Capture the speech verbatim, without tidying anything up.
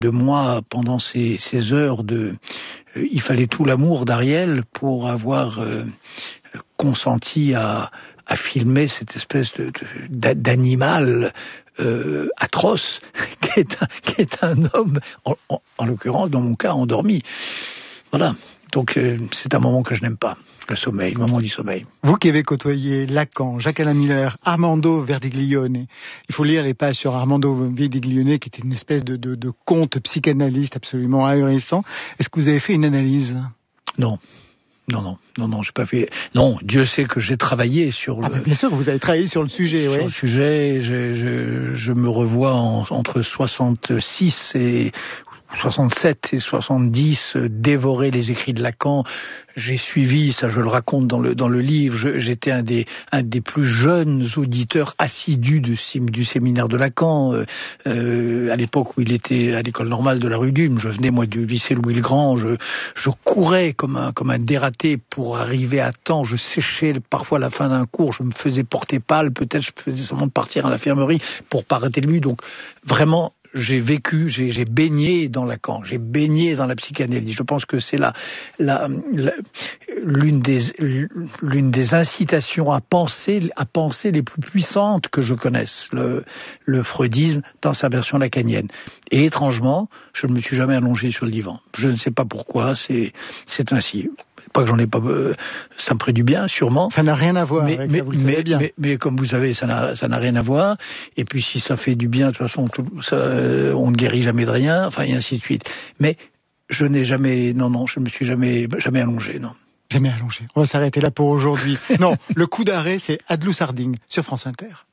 de moi pendant ces, ces heures de... Euh, il fallait tout l'amour d'Ariel pour avoir euh, consenti à, à filmer cette espèce de, de, d'animal euh, atroce qui est un, qui est un homme, en, en, en l'occurrence dans mon cas, endormi. Voilà. Donc euh, c'est un moment que je n'aime pas, le sommeil, le moment du sommeil. Vous qui avez côtoyé Lacan, Jacques-Alain Miller, Armando Verdiglione, il faut lire les pages sur Armando Verdiglione, qui était une espèce de, de, de conte psychanalyste absolument ahurissant. Est-ce que vous avez fait une analyse ? Non. Non, non, non, non, j'ai pas fait. Non, Dieu sait que j'ai travaillé sur le. Ah, ben bien sûr, vous avez travaillé sur le sujet, oui. Sur le sujet, je, je, je me revois en, entre soixante-six et soixante-sept et soixante-dix, euh, dévorer les écrits de Lacan. J'ai suivi, ça je le raconte dans le dans le livre, je, j'étais un des un des plus jeunes auditeurs assidus de, du séminaire de Lacan, euh, euh, à l'époque où il était à l'école normale de la rue d'Ulm. Je venais moi du lycée Louis le Grand, je je courais comme un comme un dératé pour arriver à temps, je séchais parfois la fin d'un cours, je me faisais porter pâle, peut-être je faisais seulement partir à l'infirmerie pour pas rater lui. Donc vraiment j'ai vécu, j'ai, j'ai baigné dans Lacan, j'ai baigné dans la psychanalyse. Je pense que c'est la, la, la l'une des l'une des incitations à penser à penser les plus puissantes que je connaisse, le, le freudisme dans sa version lacanienne. Et étrangement, je ne me suis jamais allongé sur le divan. Je ne sais pas pourquoi, c'est c'est ainsi. Pas que j'en ai pas, euh, ça me ferait du bien, sûrement. Ça n'a rien à voir mais, avec mais, ça, vous le mais, savez bien. Mais, mais comme vous savez, ça n'a, ça n'a rien à voir. Et puis si ça fait du bien, de toute façon, tout, ça, euh, on ne guérit jamais de rien, enfin, et ainsi de suite. Mais je n'ai jamais, non, non, je me suis jamais, jamais allongé, non. Jamais allongé. On va s'arrêter là pour aujourd'hui. Non, le coup d'arrêt, c'est Adelous Harding sur France Inter.